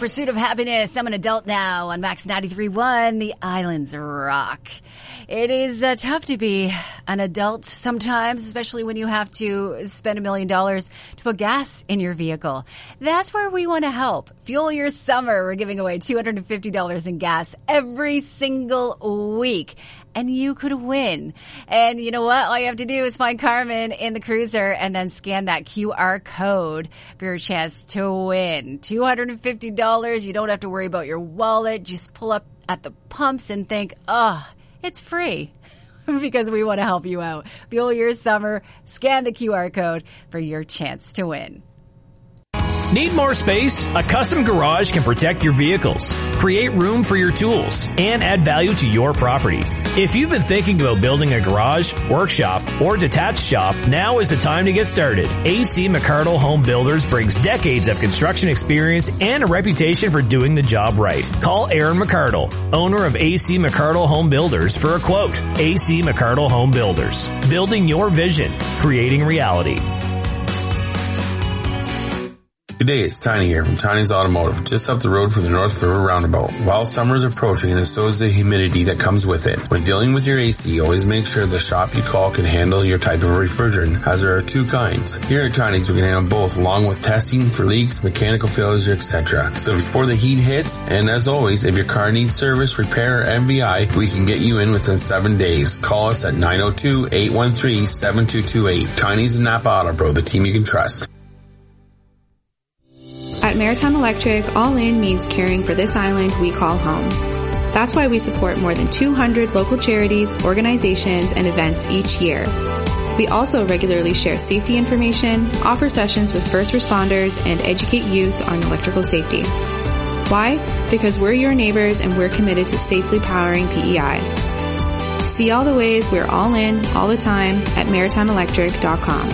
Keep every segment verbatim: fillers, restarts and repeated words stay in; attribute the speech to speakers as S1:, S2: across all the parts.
S1: Pursuit of Happiness. I'm an adult now on Max ninety-three point one. The Islands rock. It is uh, tough to be an adult sometimes, especially when you have to spend a million dollars to put gas in your vehicle. That's where we want to help. Fuel your summer. We're giving away two hundred fifty dollars in gas every single week. And you could win. And you know what? All you have to do is find Carmen in the cruiser and then scan that Q R code for your chance to win. two hundred fifty dollars. You don't have to worry about your wallet. Just pull up at the pumps and think, oh, it's free. Because we want to help you out. Fuel your summer. Scan the Q R code for your chance to win.
S2: Need more space? A custom garage can protect your vehicles, create room for your tools, and add value to your property. If you've been thinking about building a garage, workshop, or detached shop, now is the time to get started. A C McArdle Home Builders brings decades of construction experience and a reputation for doing the job right. Call Aaron McArdle, owner of A C McArdle Home Builders, for a quote. A C McArdle Home Builders. Building your vision. Creating reality.
S3: Good day, it's Tiny here from Tiny's Automotive, just up the road from the North River Roundabout. While summer is approaching, and so is the humidity that comes with it. When dealing with your A C, always make sure the shop you call can handle your type of refrigerant, as there are two kinds. Here at Tiny's, we can handle both, along with testing for leaks, mechanical failures, et cetera. So before the heat hits, and as always, if your car needs service, repair, or M V I, we can get you in within seven days. Call us at nine oh two, eight one three, seven two two eight. Tiny's and Napa Auto Pro, the team you can trust.
S4: At Maritime Electric, all in means caring for this island we call home. That's why we support more than two hundred local charities, organizations, and events each year. We also regularly share safety information, offer sessions with first responders, and educate youth on electrical safety. Why? Because we're your neighbors and we're committed to safely powering P E I. See all the ways we're all in, all the time at maritime electric dot com.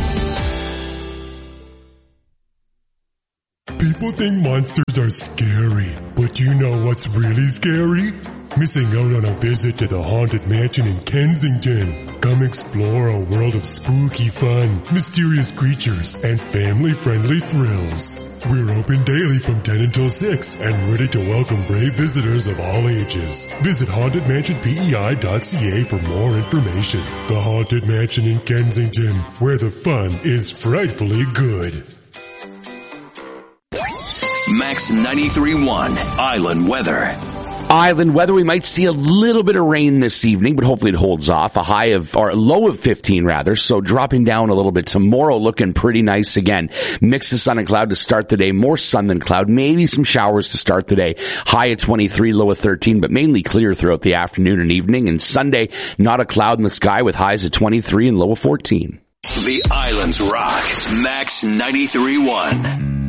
S5: People think monsters are scary, but you know what's really scary? Missing out on a visit to the Haunted Mansion in Kensington. Come explore a world of spooky fun, mysterious creatures, and family-friendly thrills. We're open daily from ten until six and ready to welcome brave visitors of all ages. Visit haunted mansion p e i dot c a for more information. The Haunted Mansion in Kensington, where the fun is frightfully good.
S6: Max ninety-three point one Island Weather.
S7: Island weather, we might see a little bit of rain this evening, but hopefully it holds off. A high of, or a low of fifteen rather, so dropping down a little bit. Tomorrow looking pretty nice again. Mix of sun and cloud to start the day. More sun than cloud. Maybe some showers to start the day. High of twenty-three, low of thirteen, but mainly clear throughout the afternoon and evening. And Sunday, not a cloud in the sky with highs of twenty-three and low of fourteen.
S6: The Islands rock. Max ninety-three point one.